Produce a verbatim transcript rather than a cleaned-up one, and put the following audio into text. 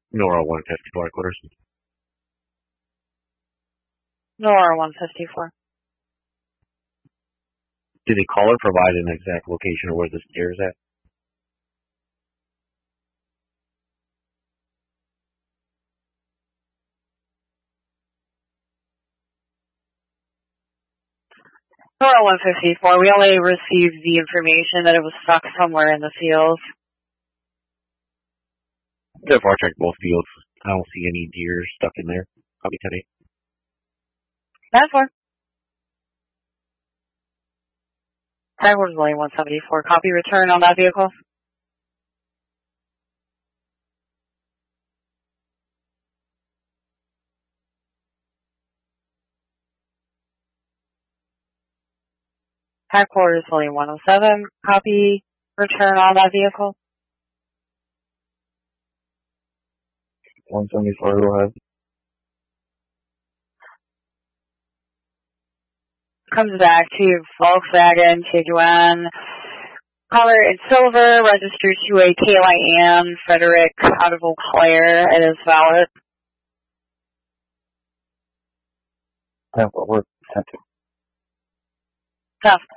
Nora one fifty-four quarters. Nora one fifty-four. Did the caller provide an exact location of where the stair is at? Nora one fifty-four, we only received the information that it was stuck somewhere in the field. Therefore, I checked both fields. I don't see any deer stuck in there. Copy ten eight. That's four. Tag was only one seventy-four. Copy return on that vehicle. Headquarters only one oh seven. Copy return on that vehicle. one seventy-four, go ahead. Comes back to Volkswagen Tiguan. Color in silver, registered to a K L I N, Frederick, out of Eau Claire. It is valid. Yeah, what we're sent to. Tough.